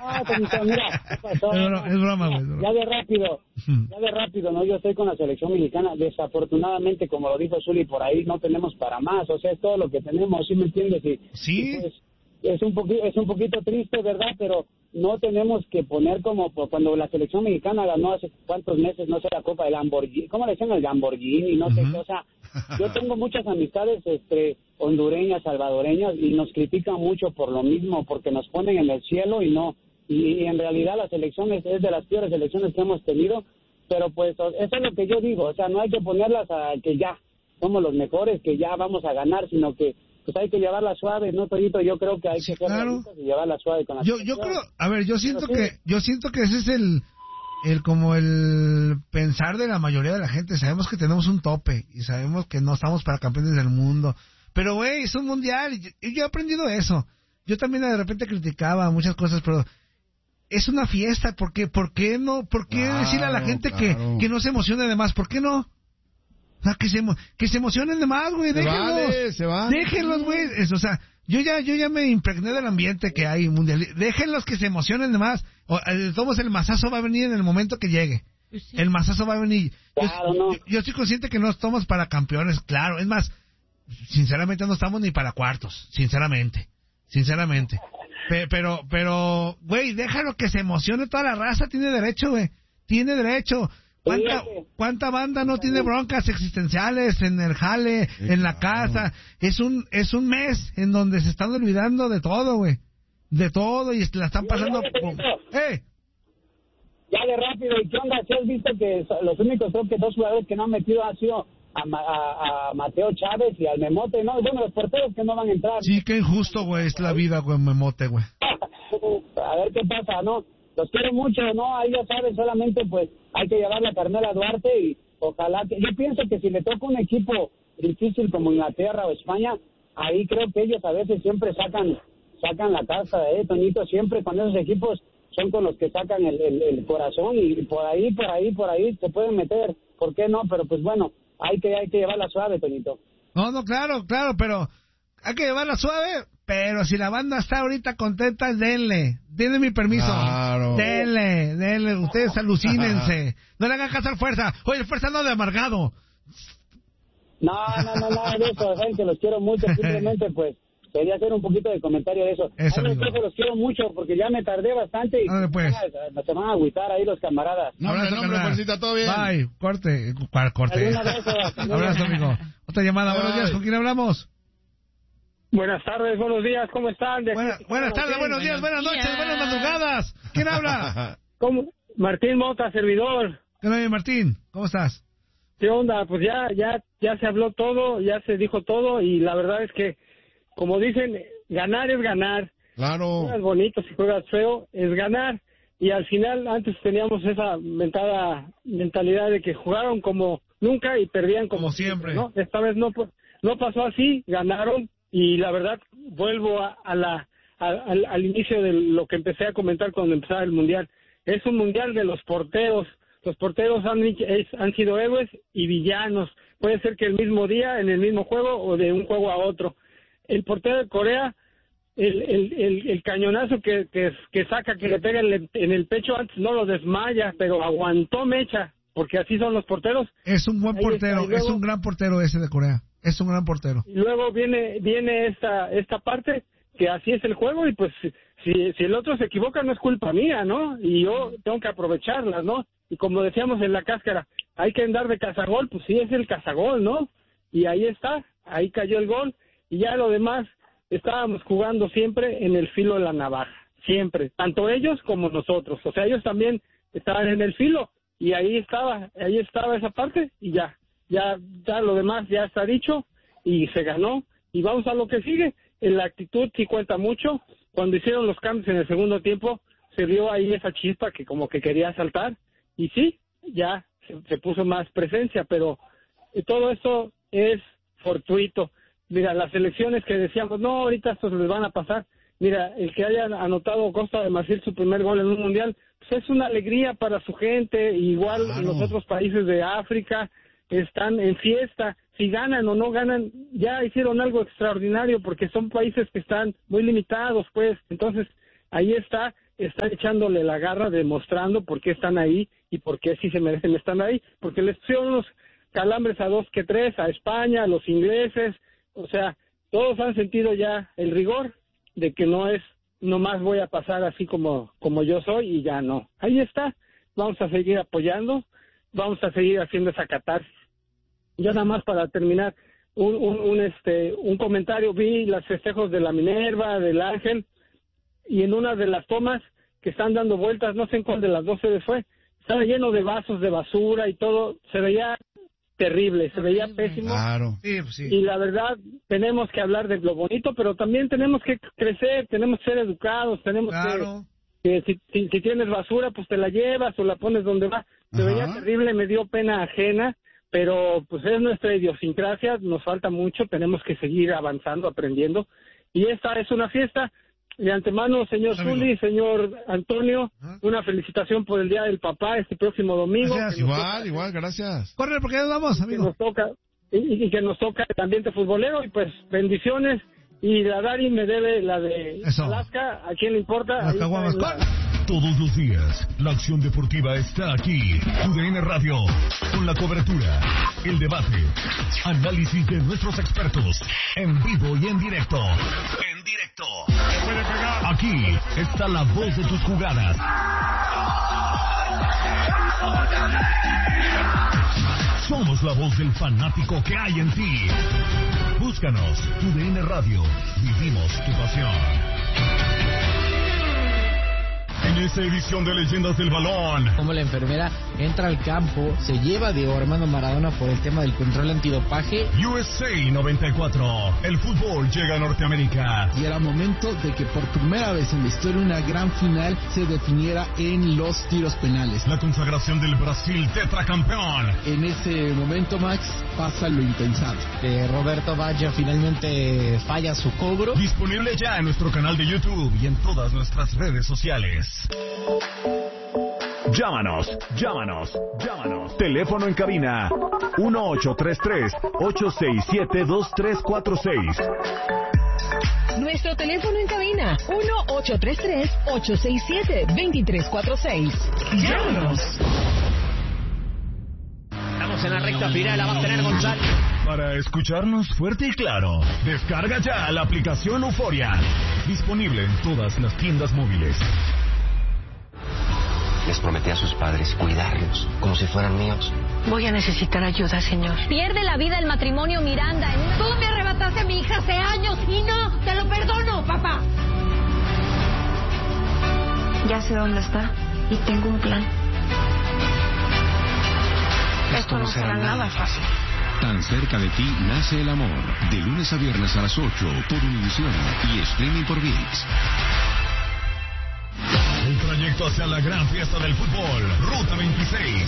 mira, ¿qué pasó? Es broma, güey. Ya de rápido, ¿no? Yo estoy con la selección mexicana. Desafortunadamente, como lo dijo Zuli por ahí, no tenemos para más. O sea, es todo lo que tenemos, ¿sí me entiendes? Sí. Y pues, es un poquito triste, ¿verdad? Pero no tenemos que poner como cuando la selección mexicana ganó hace cuántos meses, no sé, la Copa del Lamborghini, ¿cómo le decían? El Lamborghini, no sé qué, o sea, yo tengo muchas amistades hondureñas, salvadoreñas, y nos critican mucho por lo mismo, porque nos ponen en el cielo y en realidad la selección es de las peores selecciones que hemos tenido, pero pues eso es lo que yo digo, o sea, no hay que ponerlas a que ya somos los mejores, que ya vamos a ganar, sino que pues hay que llevarla suave, ¿no, Toyito? Yo creo que hay que ser realistas y llevarla suave con la yo creo, a ver, yo siento que ese es el como el pensar de la mayoría de la gente. Sabemos que tenemos un tope y sabemos que no estamos para campeones del mundo, pero güey, es un mundial y yo he aprendido eso. Yo también de repente criticaba muchas cosas, pero es una fiesta. ¿Por qué decirle a la gente que no se emocione de más? ¿Por qué no? O sea, que se emocionen de más, güey, déjenlos. Déjenlos, güey. O sea, yo ya me impregné del ambiente que hay mundial. Déjenlos que se emocionen de más. Todos el mazazo va a venir en el momento que llegue. Sí. El mazazo va a venir. Claro, yo estoy consciente que no estamos para campeones, claro. Es más, sinceramente no estamos ni para cuartos, sinceramente. Pero, güey, déjalo que se emocione toda la raza, tiene derecho, güey. Tiene derecho. ¿Cuánta banda no tiene broncas existenciales en el jale, en la casa? Es un mes en donde se están olvidando de todo, güey. De todo, y la están pasando... Ya de rápido, ¿y qué onda? ¿Sí has visto que los únicos, creo que 2 jugadores que no han metido han sido a Mateo Chávez y al Memote, ¿no? Bueno, los porteros que no van a entrar. Sí, qué injusto, güey, es la vida, güey, Memote, güey. A ver qué pasa, ¿no? Los quiero mucho, ¿no? Ahí ya sabes, solamente pues hay que llevarle a Carmela Duarte y ojalá que... Yo pienso que si le toca un equipo difícil como Inglaterra o España, ahí creo que ellos a veces siempre sacan la casa, Toñito, siempre con esos equipos son con los que sacan el corazón y por ahí se pueden meter, ¿por qué no? Pero pues bueno, hay que llevarla suave, Toñito. No, claro, pero hay que llevarla suave, pero si la banda está ahorita contenta, denle mi permiso. Claro. Denle, ustedes alucínense. No le hagan caso al Fuerza. Oye, el Fuerza no de amargado. No, de eso, saben que los quiero mucho, simplemente pues quería hacer un poquito de comentario de eso. Los quiero mucho porque ya me tardé bastante y pues. se van a agüitar ahí los camaradas. Fuercita, todo bien. Bye, corte. Abrazo, amigo. Otra llamada, buenos días, ¿con quién hablamos? Buenas tardes, buenos días, ¿cómo están? Buenas tardes, buenos días, buenas noches, buenas madrugadas. ¿Quién habla? ¿Cómo? Martín Mota, servidor. ¿Qué onda, Martín? ¿Cómo estás? ¿Qué onda? Pues ya se habló todo, ya se dijo todo y la verdad es que, como dicen, ganar es ganar. Claro. Si juegas bonito, si juegas feo, es ganar. Y al final, antes teníamos esa mentalidad de que jugaron como nunca y perdían como siempre, ¿no? Esta vez no pasó así, ganaron. Y la verdad, vuelvo al inicio de lo que empecé a comentar cuando empezaba el Mundial. Es un Mundial de los porteros. Los porteros han sido héroes y villanos. Puede ser que el mismo día, en el mismo juego o de un juego a otro. El portero de Corea, el cañonazo que saca, que le pega en el pecho antes, no lo desmaya, pero aguantó mecha, porque así son los porteros. Es un buen portero, luego, es un gran portero ese de Corea. Es un gran portero. Y luego viene esta parte, que así es el juego, y pues si el otro se equivoca no es culpa mía, ¿no? Y yo tengo que aprovecharla, ¿no? Y como decíamos en la cáscara, hay que andar de cazagol, pues sí, es el cazagol, ¿no? Y ahí está, ahí cayó el gol, y ya lo demás, estábamos jugando siempre en el filo de la navaja, siempre, tanto ellos como nosotros. O sea, ellos también estaban en el filo, y ahí estaba esa parte, y ya lo demás ya está dicho y se ganó y vamos a lo que sigue. En la actitud sí cuenta mucho. Cuando hicieron los cambios en el segundo tiempo se vio ahí esa chispa que como que quería saltar y sí, ya se puso más presencia, pero todo esto es fortuito. Mira, las elecciones que decíamos, no, ahorita estos les van a pasar. Mira, el que haya anotado Costa de Marfil su primer gol en un mundial, pues es una alegría para su gente, igual en los otros países de África están en fiesta, si ganan o no ganan, ya hicieron algo extraordinario porque son países que están muy limitados, pues, entonces ahí está, están echándole la garra, demostrando por qué están ahí y por qué sí se merecen estar ahí, porque les pusieron unos calambres a 2 que 3, a España, a los ingleses, o sea, todos han sentido ya el rigor de que no es nomás voy a pasar así como yo soy y ya no. Ahí está, vamos a seguir apoyando, vamos a seguir haciendo esa catarsis. Ya nada más para terminar, un comentario, vi los festejos de la Minerva, del Ángel, y en una de las tomas que están dando vueltas, no sé en cuál de las 12 fue, estaba lleno de vasos de basura y todo, se veía terrible, se veía pésimo. Claro. Sí, pues sí. Y la verdad, tenemos que hablar de lo bonito, pero también tenemos que crecer, tenemos que ser educados, tenemos Claro. que si tienes basura, pues te la llevas o la pones donde va. Se veía terrible, me dio pena ajena, pero pues es nuestra idiosincrasia, nos falta mucho, tenemos que seguir avanzando, aprendiendo. Y esta es una fiesta. De antemano, señor Zuli, señor Antonio, una felicitación por el Día del Papá este próximo domingo. Gracias. Igual, gracias. Corre, porque ya nos vamos, amigo. Que nos toca, y que nos toca el ambiente futbolero, y pues bendiciones. Y la Dari me debe la de Eso. Alaska, ¿a quién le importa? Las Ahí caguamas. está en la- Todos los días, la acción deportiva está aquí. TUDN Radio, con la cobertura, el debate, análisis de nuestros expertos, en vivo y en directo. En directo. Aquí está la voz de tus jugadas. Somos la voz del fanático que hay en ti. Búscanos, TUDN Radio. Vivimos tu pasión. En esta edición de Leyendas del Balón, Como la enfermera entra al campo, se lleva a Diego Armando Maradona por el tema del control antidopaje. USA 94, el fútbol llega a Norteamérica. Y era momento de que por primera vez en la historia una gran final se definiera en los tiros penales. La consagración del Brasil tetracampeón. En ese momento, Max, pasa lo impensable. Roberto Baggio finalmente falla su cobro. Disponible ya en nuestro canal de YouTube y en todas nuestras redes sociales. Llámanos. Teléfono en cabina 1833-867-2346. Nuestro teléfono en cabina 1833-867-2346. Llámanos. Estamos en la recta final, la va a tener González. Para escucharnos fuerte y claro, descarga ya la aplicación Euforia. Disponible en todas las tiendas móviles. Les prometí a sus padres cuidarlos como si fueran míos. Voy a necesitar ayuda, señor. Pierde la vida el matrimonio Miranda. Tú me arrebataste a mi hija hace años y no, te lo perdono, papá. Ya sé dónde está y tengo un plan. Esto no será nada fácil. Tan cerca de ti nace el amor. De lunes a viernes a las 8 por Univisión y streaming por ViX. El trayecto hacia la gran fiesta del fútbol, Ruta 26.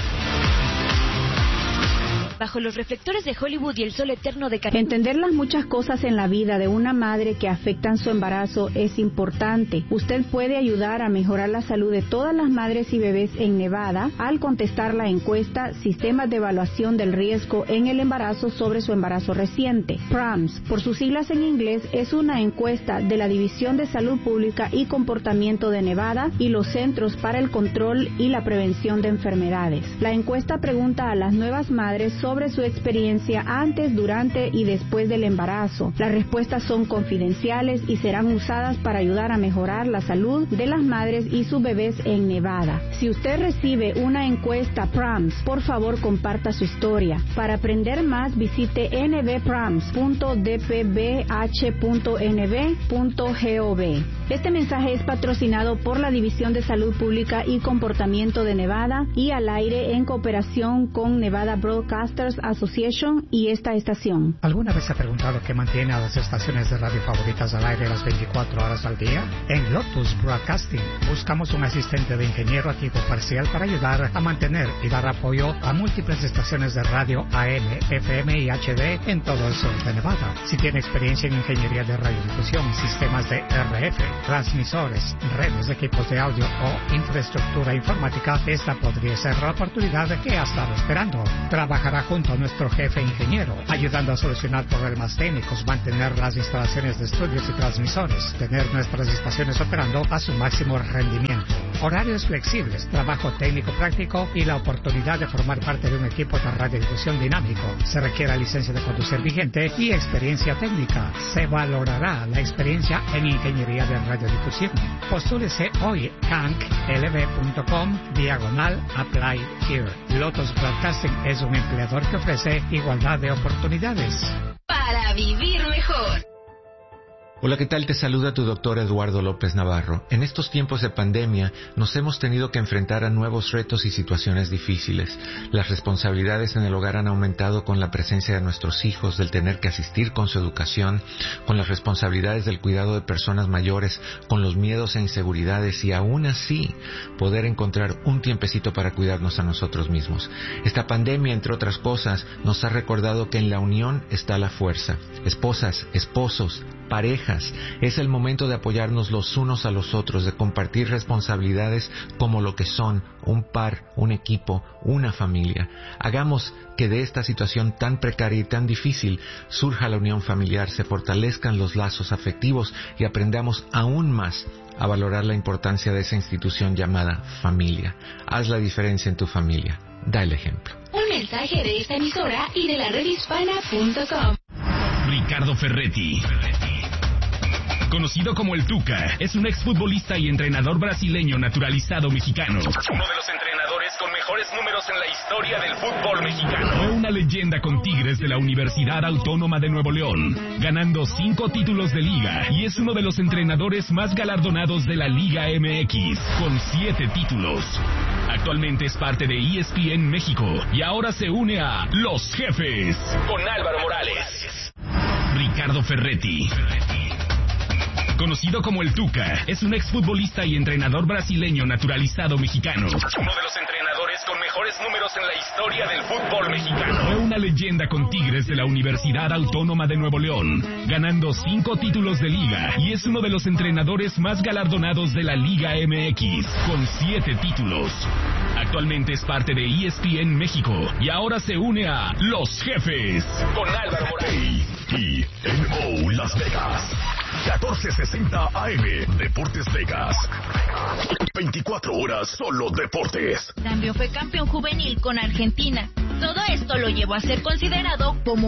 Bajo los reflectores de Hollywood y el sol eterno de Entender las muchas cosas en la vida de una madre que afectan su embarazo es importante. Usted puede ayudar a mejorar la salud de todas las madres y bebés en Nevada al contestar la encuesta Sistemas de Evaluación del Riesgo en el Embarazo sobre su embarazo reciente. PRAMS, por sus siglas en inglés, es una encuesta de la División de Salud Pública y Comportamiento de Nevada y los Centros para el Control y la Prevención de Enfermedades. La encuesta pregunta a las nuevas madres sobre su experiencia antes, durante y después del embarazo. Las respuestas son confidenciales y serán usadas para ayudar a mejorar la salud de las madres y sus bebés en Nevada. Si usted recibe una encuesta PRAMS, por favor comparta su historia. Para aprender más, visite nbprams.dpbh.nv.gov. Este mensaje es patrocinado por la División de Salud Pública y Comportamiento de Nevada y al aire en cooperación con Nevada Broadcasters Association y esta estación. ¿Alguna vez se ha preguntado qué mantiene a las estaciones de radio favoritas al aire las 24 horas al día? En Lotus Broadcasting buscamos un asistente de ingeniero a tiempo parcial para ayudar a mantener y dar apoyo a múltiples estaciones de radio AM, FM y HD en todo el sur de Nevada. Si tiene experiencia en ingeniería de radiodifusión, sistemas de RF, transmisores, redes, equipos de audio o infraestructura informática, esta podría ser la oportunidad que ha estado esperando. Trabajará junto a nuestro jefe ingeniero, ayudando a solucionar problemas técnicos, mantener las instalaciones de estudios y transmisores, tener nuestras estaciones operando a su máximo rendimiento. Horarios flexibles, trabajo técnico práctico y la oportunidad de formar parte de un equipo de radiodifusión dinámico. Se requiere licencia de conducir vigente y experiencia técnica. Se valorará la experiencia en ingeniería de radiodifusión. Postúlese hoy canklb.com/apply here. Lotus Broadcasting es un empleador que ofrece igualdad de oportunidades. Para vivir mejor. Hola, ¿qué tal? Te saluda tu doctor Eduardo López Navarro. En estos tiempos de pandemia nos hemos tenido que enfrentar a nuevos retos y situaciones difíciles. Las responsabilidades en el hogar han aumentado con la presencia de nuestros hijos, del tener que asistir con su educación, con las responsabilidades del cuidado de personas mayores, con los miedos e inseguridades y aún así poder encontrar un tiempecito para cuidarnos a nosotros mismos. Esta pandemia, entre otras cosas, nos ha recordado que en la unión está la fuerza. Esposas, esposos, parejas, es el momento de apoyarnos los unos a los otros, de compartir responsabilidades como lo que son un par, un equipo, una familia. Hagamos que de esta situación tan precaria y tan difícil surja la unión familiar, se fortalezcan los lazos afectivos y aprendamos aún más a valorar la importancia de esa institución llamada familia. Haz la diferencia en tu familia. Da el ejemplo. Un mensaje de esta emisora y de la redhispana.com. Ricardo Ferretti, conocido como el Tuca, es un exfutbolista y entrenador brasileño naturalizado mexicano. Uno de los entrenadores con mejores números en la historia del fútbol mexicano. Fue una leyenda con Tigres de la Universidad Autónoma de Nuevo León, ganando 5 títulos de liga, y es uno de los entrenadores más galardonados de la Liga MX, con 7 títulos. Actualmente es parte de ESPN México y ahora se une a Los Jefes con Álvaro Morales. Ricardo Ferretti, conocido como el Tuca, es un exfutbolista y entrenador brasileño naturalizado mexicano. Uno de los entrenadores con mejores números en la historia del fútbol mexicano. Fue una leyenda con Tigres de la Universidad Autónoma de Nuevo León, ganando 5 títulos de liga, y es uno de los entrenadores más galardonados de la Liga MX, con 7 títulos. Actualmente es parte de ESPN México y ahora se une a Los Jefes con Álvaro Morales. KMO Las Vegas, 1460 AM, Deportes Vegas. 24 horas solo deportes. También fue campeón juvenil con Argentina. Todo esto lo llevó a ser considerado como